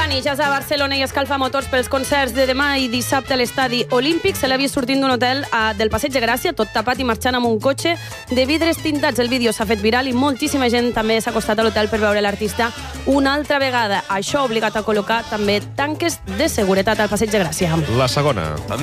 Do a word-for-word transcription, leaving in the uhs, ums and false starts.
Dani, ja és a Barcelona i escalfa motors pels concerts de demà i dissabte a l'estadi Olímpic. Se l'ha vist sortint d'un hotel a, del Passeig de Gràcia, tot tapat i marxant amb un cotxe de vidres tintats. El vídeo s'ha fet viral i moltíssima gent també s'ha acostat a l'hotel per veure l'artista una altra vegada. Això ha obligat a col·locar també tanques de seguretat al Passeig de Gràcia. La segona.